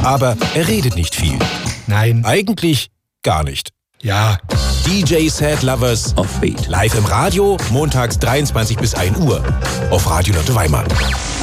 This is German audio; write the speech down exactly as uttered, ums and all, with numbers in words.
Aber er redet nicht viel. Nein. Eigentlich gar nicht. Ja. D J Sad Lovers Offbeat. Live im Radio, montags dreiundzwanzig bis ein Uhr. Auf Radio Lotte Weimar.